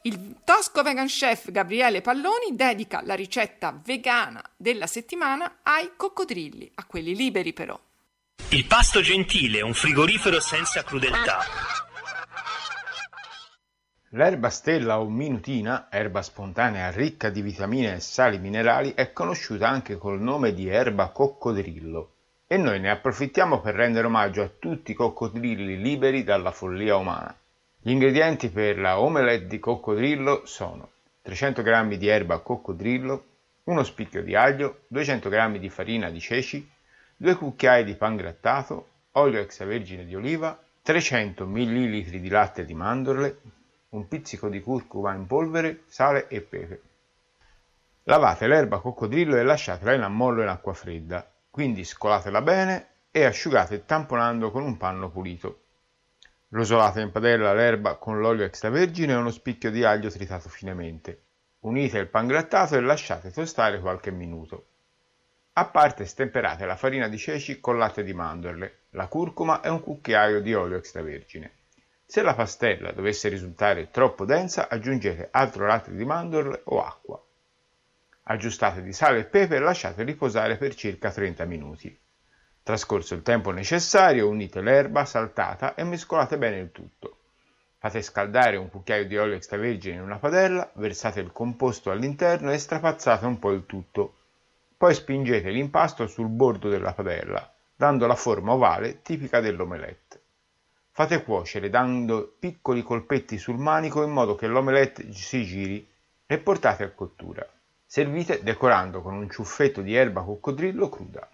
Il tosco vegan chef Gabriele Palloni dedica la ricetta vegana della settimana ai coccodrilli, a quelli liberi però. Il pasto gentile, un frigorifero senza crudeltà. L'erba stella o minutina, erba spontanea ricca di vitamine e sali minerali, è conosciuta anche col nome di erba coccodrillo e noi ne approfittiamo per rendere omaggio a tutti i coccodrilli liberi dalla follia umana. Gli ingredienti per la omelette di coccodrillo sono 300 g di erba coccodrillo, uno spicchio di aglio, 200 g di farina di ceci, 2 cucchiai di pangrattato, olio extravergine di oliva, 300 ml di latte di mandorle, un pizzico di curcuma in polvere, sale e pepe. Lavate l'erba coccodrillo e lasciatela in ammollo in acqua fredda, quindi scolatela bene e asciugate tamponando con un panno pulito. Rosolate in padella l'erba con l'olio extravergine e uno spicchio di aglio tritato finemente. Unite il pangrattato e lasciate tostare qualche minuto. A parte stemperate la farina di ceci con latte di mandorle, la curcuma e un cucchiaio di olio extravergine. Se la pastella dovesse risultare troppo densa, aggiungete altro latte di mandorle o acqua. Aggiustate di sale e pepe e lasciate riposare per circa 30 minuti. Trascorso il tempo necessario, unite l'erba saltata e mescolate bene il tutto. Fate scaldare un cucchiaio di olio extravergine in una padella, versate il composto all'interno e strapazzate un po' il tutto. Poi spingete l'impasto sul bordo della padella, dando la forma ovale tipica dell'omelette. Fate cuocere dando piccoli colpetti sul manico in modo che l'omelette si giri e portate a cottura. Servite decorando con un ciuffetto di erba coccodrillo cruda.